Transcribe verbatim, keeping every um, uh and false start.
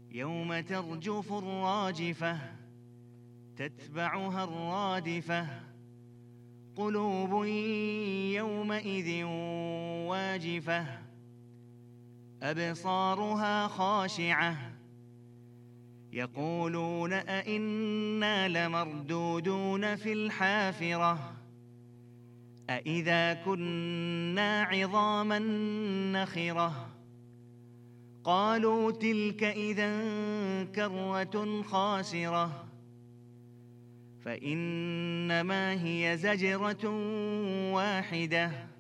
يوم ترجف الراجفة تتبعها الرادفة قلوب يومئذ واجفة أبصارها خاشعة يقولون أئنا لمردودون في الحافرة أئذا كنا عظاما نخرة قالوا تلك إذا كرة خاسرة فإنما هي زجرة واحدة